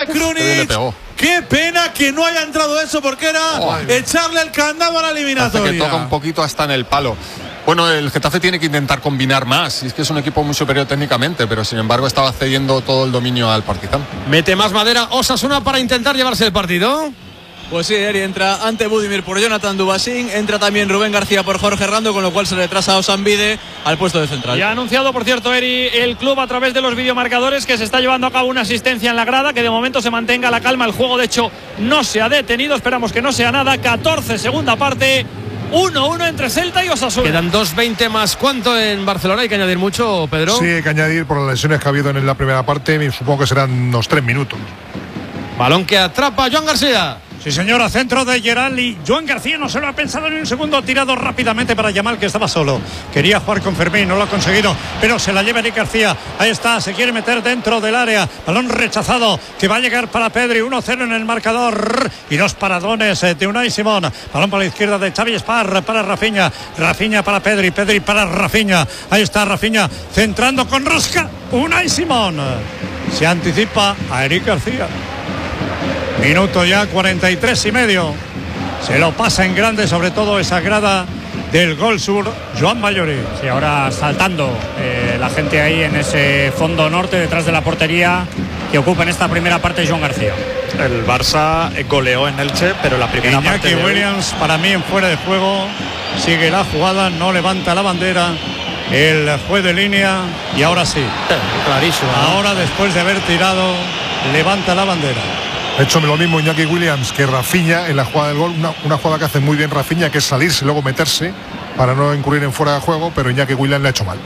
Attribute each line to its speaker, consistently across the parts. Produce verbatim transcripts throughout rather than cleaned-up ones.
Speaker 1: Krunic. Qué pena que no haya entrado eso, porque era oh, echarle el candado a la eliminatoria.
Speaker 2: Que toca un poquito hasta en el palo. Bueno, el Getafe tiene que intentar combinar más. Y es que es un equipo muy superior técnicamente, pero sin embargo estaba cediendo todo el dominio al Partizan.
Speaker 3: Mete más madera Osasuna para intentar llevarse el partido.
Speaker 4: Pues sí, Eri, entra ante Budimir por Jonathan Dubasín, entra también Rubén García por Jorge Rando, con lo cual se retrasa a Osambide al puesto de central.
Speaker 5: Y ha anunciado, por cierto, Eri, el club a través de los videomarcadores que se está llevando a cabo una asistencia en la grada, que de momento se mantenga la calma. El juego, de hecho, no se ha detenido, esperamos que no sea nada. catorce, segunda parte, uno uno entre Celta y Osasuna.
Speaker 3: Quedan dos veinte más. ¿Cuánto en Barcelona? ¿Hay que añadir mucho, Pedro?
Speaker 6: Sí, hay que añadir por las lesiones que ha habido en la primera parte. Supongo que serán unos tres minutos.
Speaker 3: Balón que atrapa Joan García.
Speaker 7: Sí, señora, centro de Gerali. Joan García no se lo ha pensado ni un segundo, ha tirado rápidamente para Yamal, que estaba solo. Quería jugar con Fermín, no lo ha conseguido, pero se la lleva Eric García. Ahí está, se quiere meter dentro del área. Balón rechazado, que va a llegar para Pedri. uno cero en el marcador. Y dos paradones de Unai Simón. Balón para la izquierda de Xavi Espar para Rafinha. Rafinha para Pedri, Pedri para Rafinha. Ahí está Rafinha, centrando con rosca. Unai Simón. Se anticipa a Eric García. Minuto ya cuarenta y tres y medio. Se lo pasa en grande, sobre todo esa grada del Gol Sur, Joan Vallori.
Speaker 8: Sí, ahora saltando eh, la gente ahí en ese fondo norte, detrás de la portería que ocupa en esta primera parte Joan García.
Speaker 9: El Barça goleó en Elche, pero la primera
Speaker 7: Iñaki
Speaker 9: parte de
Speaker 7: Williams hoy... para mí en fuera de juego. Sigue la jugada, no levanta la bandera el juez de línea, y ahora sí,
Speaker 3: clarísimo, ¿no?
Speaker 7: Ahora, después de haber tirado, levanta la bandera.
Speaker 6: Ha hecho lo mismo Iñaki Williams que Rafinha en la jugada del gol, una, una jugada que hace muy bien Rafinha, que es salirse y luego meterse para no incurrir en fuera de juego, pero Iñaki Williams le ha hecho mal.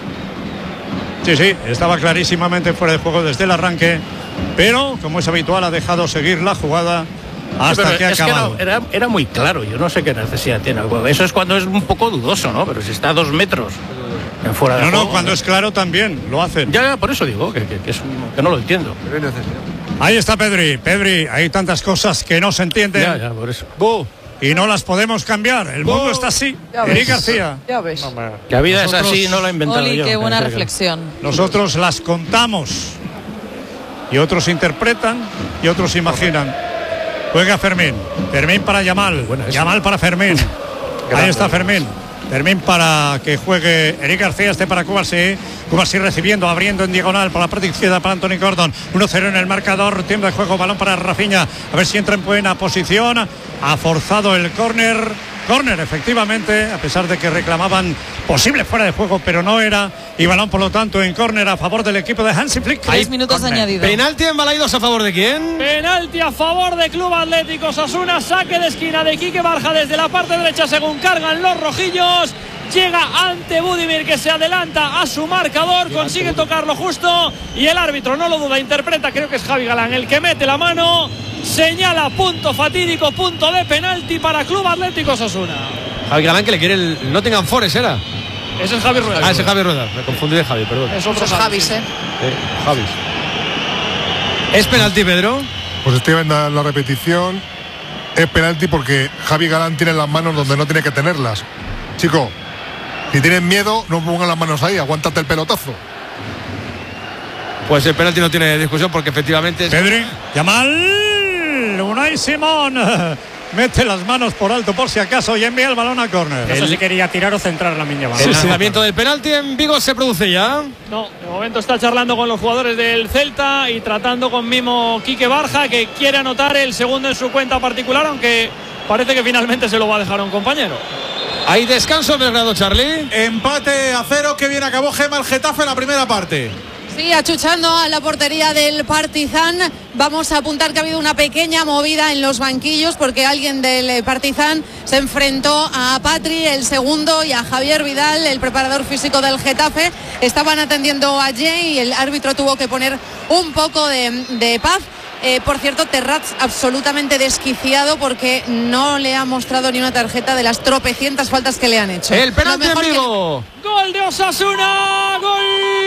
Speaker 7: Sí, sí, estaba clarísimamente fuera de juego desde el arranque, pero como es habitual ha dejado seguir la jugada hasta
Speaker 10: sí,
Speaker 7: que ha acabado.
Speaker 10: Que no, era, era muy claro, yo no sé qué necesidad tiene el juego. Eso es cuando es un poco dudoso, ¿no? Pero si está a dos metros en fuera de
Speaker 7: no,
Speaker 10: juego.
Speaker 7: No, cuando es claro también lo hacen.
Speaker 10: Ya, ya por eso digo que, que, que, es un, que no lo entiendo. Pero hay necesidad.
Speaker 7: Ahí está Pedri, Pedri, hay tantas cosas que no se entienden.
Speaker 10: Ya, ya, por eso.
Speaker 7: ¡Bú! Y no las podemos cambiar. El mundo está así. Eric García.
Speaker 11: Ya ves.
Speaker 10: No, que la vida nosotros, es así, no la he inventado
Speaker 11: Oli,
Speaker 10: yo.
Speaker 11: Qué buena reflexión.
Speaker 7: Nosotros las contamos y otros interpretan y otros imaginan. Juega Fermín. Fermín para Yamal. Yamal para Fermín. Ahí está Fermín. Fermín para que juegue Eric García, este para Cubarsí. Cubarsí recibiendo, abriendo en diagonal para la parte izquierda para Anthony Gordon. uno cero en el marcador, tiempo de juego, balón para Rafinha. A ver si entra en buena posición. Ha forzado el córner. Córner, efectivamente, a pesar de que reclamaban posible fuera de juego, pero no era. Y balón, por lo tanto, en córner a favor del equipo de Hansi Flick.
Speaker 11: Tres minutos corner. Añadidos.
Speaker 3: Penalti en Balaidos, ¿a favor de quién?
Speaker 5: Penalti a favor de Club Atlético Osasuna. Saque de esquina de Quique Barja desde la parte derecha según cargan los rojillos. Llega ante Budimir, que se adelanta a su marcador, consigue tocarlo justo y el árbitro no lo duda, interpreta, creo que es Javi Galán el que mete la mano, señala punto fatídico, punto de penalti para Club Atlético Osasuna.
Speaker 3: Javi Galán, que le quiere el Nottingham Forest, ¿era?
Speaker 5: Ese es Javi Rueda.
Speaker 3: Ah, ese es Javi Rueda, me confundí de Javi, perdón.
Speaker 11: Es otro Javis, ¿eh?
Speaker 3: Sí, Javis. ¿Es penalti, Pedro?
Speaker 6: Pues estoy viendo la repetición. Es penalti porque Javi Galán tiene las manos donde no tiene que tenerlas. Chico, si tienes miedo, no pongan las manos ahí, aguántate el pelotazo.
Speaker 3: Pues el penalti no tiene discusión porque efectivamente es...
Speaker 7: Pedri, Yamal, Unai Simón mete las manos por alto por si acaso y envía el balón a córner.
Speaker 8: Eso sí quería tirar o centrar la Yamal.
Speaker 3: El lanzamiento del penalti en Vigo se produce ya.
Speaker 5: No, de momento está charlando con los jugadores del Celta y tratando con mimo Quique Barja, que quiere anotar el segundo en su cuenta particular, aunque parece que finalmente se lo va a dejar a un compañero.
Speaker 3: Hay descanso, Belgrado, Charlie.
Speaker 1: Empate a cero, que bien acabó Gema el Getafe en la primera parte.
Speaker 11: Sí, achuchando a la portería del Partizan. Vamos a apuntar que ha habido una pequeña movida en los banquillos porque alguien del Partizan se enfrentó a Patri, el segundo, y a Javier Vidal, el preparador físico del Getafe. Estaban atendiendo a Jay y el árbitro tuvo que poner un poco de, de paz. Eh, por cierto, Terrats absolutamente desquiciado porque no le ha mostrado ni una tarjeta de las tropecientas faltas que le han hecho.
Speaker 3: El penalti en vivo.
Speaker 5: Que... Gol de Osasuna. Gol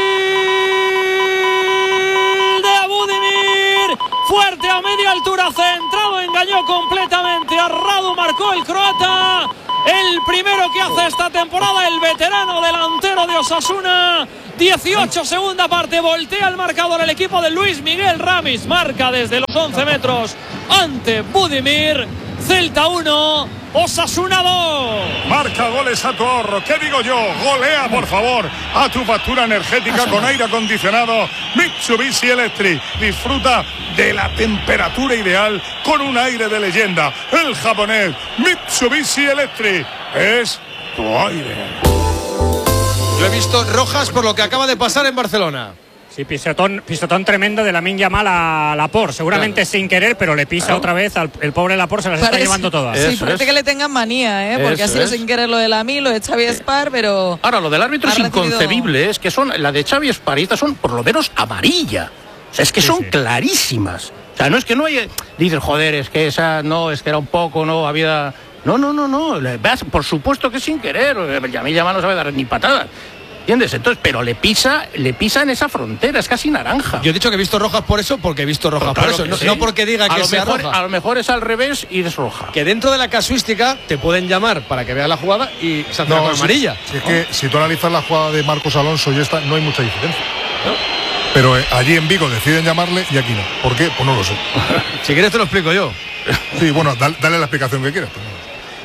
Speaker 5: de Budimir. Fuerte a media altura, centrado, engañó completamente a Radu, marcó el croata. el primero que hace esta temporada el veterano delantero de Osasuna. dieciocho, segunda parte, voltea el marcador el equipo de Luis Miguel Ramis, marca desde los once metros ante Budimir. Celta uno, Osasuna dos.
Speaker 12: Marca goles a tu ahorro. ¿Qué digo yo? Golea, por favor, a tu factura energética con aire acondicionado Mitsubishi Electric. Disfruta de la temperatura ideal con un aire de leyenda. El japonés Mitsubishi Electric es tu aire.
Speaker 3: Yo he visto rojas por lo que acaba de pasar en Barcelona.
Speaker 8: Sí, pisotón, pisotón tremendo de Lamine Yamal a Laporte, seguramente claro. sin querer, pero le pisa claro. otra vez al el pobre Laporte, se las parece, está llevando todas.
Speaker 13: Sí, parece es. que le tengan manía, ¿eh? porque Eso ha sido es. sin querer lo de Lamine, lo de Xavi Espar, pero...
Speaker 10: Ahora, lo del árbitro es recibido... inconcebible, es que son, la de Xavi Espar y estas son por lo menos amarilla. O sea, es que sí, son sí. clarísimas. O sea, no es que no haya... Dices, joder, es que esa, no, es que era un poco, no, había... No, no, no, no, por supuesto que sin querer, Lamine Yamal no sabe dar ni patadas. ¿Entiendes? Entonces, pero le pisa, le pisa en esa frontera, es casi naranja.
Speaker 3: Yo he dicho que he visto rojas por eso, porque he visto rojas claro por eso, no, sí. no porque diga que sea
Speaker 10: mejor,
Speaker 3: roja.
Speaker 10: A lo mejor es al revés y es roja.
Speaker 3: Que dentro de la casuística te pueden llamar para que veas la jugada y se hace no, con amarilla.
Speaker 6: Si es ¿no? que si tú analizas la jugada de Marcos Alonso y esta, no hay mucha diferencia. ¿No? Pero eh, allí en Vigo deciden llamarle y aquí no. ¿Por qué? Pues no lo sé.
Speaker 3: Si quieres te lo explico yo.
Speaker 6: Sí, bueno, dale, dale la explicación que quieras. Pero...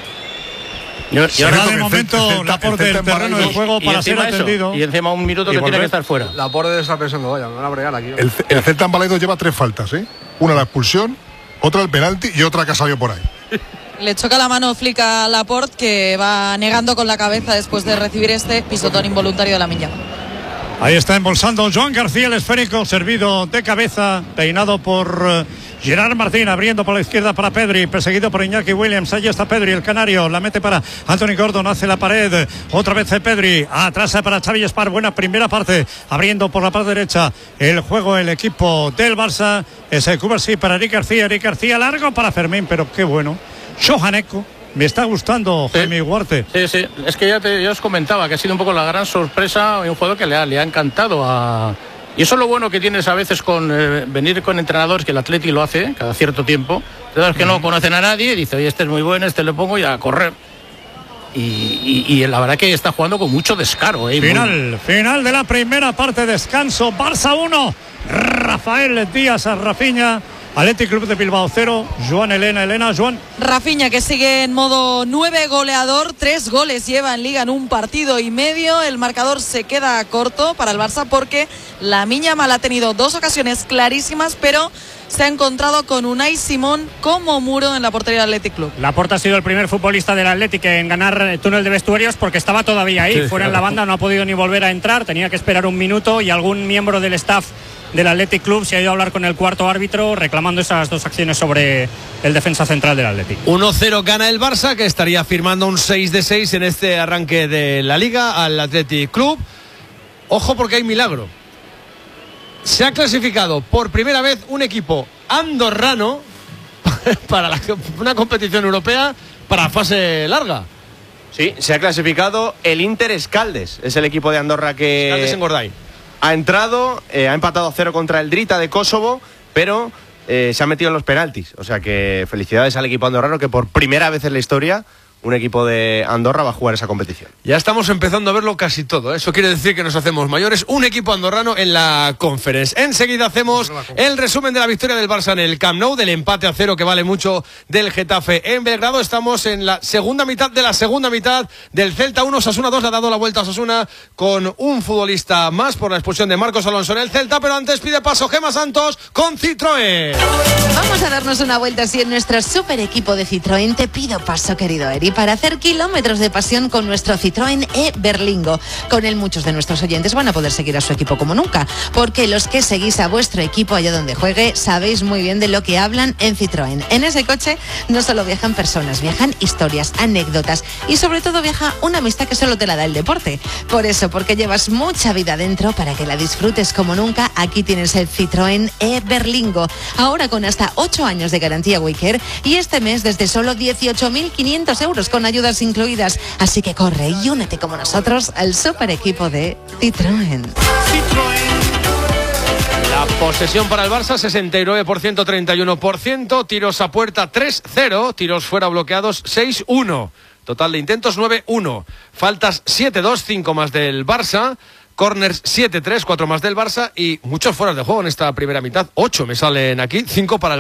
Speaker 7: Yo, yo ahora de momento Laporte del terreno de juego para ser atendido.
Speaker 10: Y encima un minuto que tiene que estar fuera.
Speaker 14: Laporte debe estar pensando, vaya, me van a bregar aquí.
Speaker 6: El, el Celta en Balaidos lleva tres faltas, ¿eh? Una la expulsión, otra el penalti y otra que ha salido por ahí.
Speaker 13: Le choca la mano Flick a Laporte, que va negando con la cabeza después de recibir este pisotón involuntario de Lamine Yamal.
Speaker 7: Ahí está embolsando Joan García el esférico, servido de cabeza, peinado por uh, Gerard Martín, abriendo por la izquierda para Pedri, perseguido por Iñaki Williams. Ahí está Pedri, el canario, la mete para Anthony Gordon, hace la pared, otra vez Pedri, atrás para Xavi Espar, buena primera parte, abriendo por la parte derecha el juego el equipo del Barça, ese Cubarsí para Eric García, Eric García largo para Fermín, pero qué bueno, Johaneko. Me está gustando sí. Jaime Huarte.
Speaker 10: Sí, sí, es que ya, te, ya os comentaba que ha sido un poco la gran sorpresa, un jugador que le ha, le ha encantado a... Y eso es lo bueno que tienes a veces con eh, venir con entrenadores, que el Atleti lo hace cada cierto tiempo, entrenadores que uh-huh. no conocen a nadie, y dice, oye, este es muy bueno, este le pongo y a correr. Y, y, y la verdad que está jugando con mucho descaro. ¿eh?
Speaker 7: Final, muy... final de la primera parte, descanso, Barça uno, Rafael Díaz a Rafinha. Athletic Club de Bilbao cero, Joan Elena, Elena, Joan.
Speaker 13: Rafinha, que sigue en modo nueve goleador, tres goles lleva en Liga en un partido y medio. El marcador se queda corto para el Barça porque Lamine Yamal ha tenido dos ocasiones clarísimas, pero se ha encontrado con Unai Simón como muro en la portería del Athletic Club.
Speaker 8: Laporte ha sido el primer futbolista del Athletic en ganar túnel de vestuarios porque estaba todavía ahí, sí, fuera claro. en la banda, no ha podido ni volver a entrar, tenía que esperar un minuto y algún miembro del staff del Athletic Club se ha ido a hablar con el cuarto árbitro reclamando esas dos acciones sobre el defensa central del Athletic.
Speaker 3: uno cero gana el Barça, que estaría firmando un seis de seis en este arranque de la Liga al Athletic Club. Ojo porque hay milagro. Se ha clasificado por primera vez un equipo andorrano para la, una competición europea para fase larga.
Speaker 14: Sí, se ha clasificado el Inter Escaldes, es el equipo de Andorra que...
Speaker 3: Escaldes en Gorday.
Speaker 14: Ha entrado, eh, ha empatado a cero contra el Drita de Kosovo, pero eh, se ha metido en los penaltis. O sea que felicidades al equipo andorrano, que por primera vez en la historia un equipo de Andorra va a jugar esa competición.
Speaker 3: Ya estamos empezando a verlo casi todo, ¿eh? Eso quiere decir que nos hacemos mayores. Un equipo andorrano en la Conference. Enseguida hacemos el resumen de la victoria del Barça en el Camp Nou, del empate a cero que vale mucho del Getafe en Belgrado. Estamos en la segunda mitad de la segunda mitad del Celta uno, Osasuna dos. Le ha dado la vuelta a Osasuna con un futbolista más por la expulsión de Marcos Alonso en el Celta, pero antes pide paso Gemma Santos con Citroën.
Speaker 11: Vamos a darnos una vuelta así en nuestro super equipo de Citroën. Te pido paso, querido Eri, para hacer kilómetros de pasión con nuestro Citroën e-Berlingo. Con él muchos de nuestros oyentes van a poder seguir a su equipo como nunca, porque los que seguís a vuestro equipo allá donde juegue sabéis muy bien de lo que hablan en Citroën. En ese coche no solo viajan personas, viajan historias, anécdotas y sobre todo viaja una amistad que solo te la da el deporte. Por eso, porque llevas mucha vida dentro, para que la disfrutes como nunca, aquí tienes el Citroën e-Berlingo. Ahora con hasta ocho años de garantía Waycare y este mes desde solo dieciocho mil quinientos euros con ayudas incluidas. Así que corre y únete como nosotros al super equipo de Citroën.
Speaker 3: La posesión para el Barça, sesenta y nueve por ciento, treinta y uno por ciento. Tiros a puerta, tres cero. Tiros fuera bloqueados, seis uno. Total de intentos nueve uno. Faltas siete dos, cinco más del Barça. Corners siete tres, cuatro más del Barça y muchos fueras de juego en esta primera mitad. ocho me salen aquí, cinco para el